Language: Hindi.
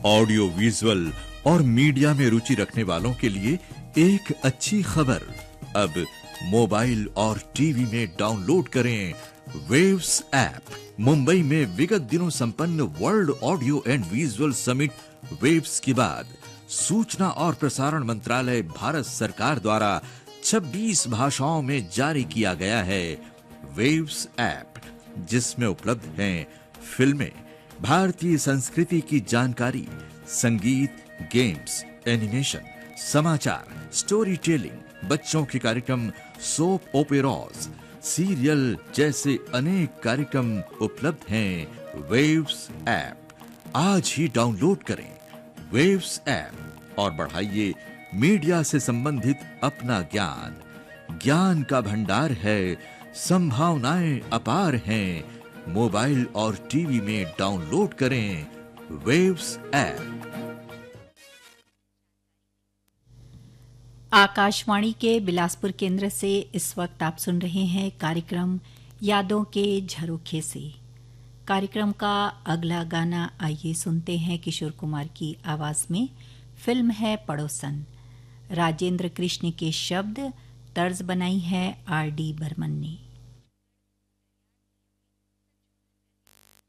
ऑडियो विजुअल और मीडिया में रुचि रखने वालों के लिए एक अच्छी खबर। अब मोबाइल और टीवी में डाउनलोड करें वेव्स ऐप। मुंबई में विगत दिनों संपन्न world audio and visual summit waves के बाद सूचना और प्रसारण मंत्रालय भारत सरकार द्वारा 26 भाषाओं में जारी किया गया है वेव्स ऐप, जिसमें उपलब्ध हैं फिल्में, भारतीय संस्कृति की जानकारी, संगीत, गेम्स, एनिमेशन, समाचार, स्टोरी टेलिंग, बच्चों के कार्यक्रम, सोप ओपेराज, सीरियल जैसे अनेक कार्यक्रम उपलब्ध हैं वेव्स ऐप। आज ही डाउनलोड करें वेव्स ऐप और बढ़ाइए मीडिया से संबंधित अपना ज्ञान। ज्ञान का भंडार है, संभावनाएं अपार हैं। मोबाइल और टीवी में डाउनलोड करें वेव्स ऐप। आकाशवाणी के बिलासपुर केंद्र से इस वक्त आप सुन रहे हैं कार्यक्रम यादों के झरोखे से। कार्यक्रम का अगला गाना आइए सुनते हैं किशोर कुमार की आवाज में। फिल्म है पड़ोसन। राजेंद्र कृष्ण के शब्द, तर्ज बनाई है आर डी बर्मन ने।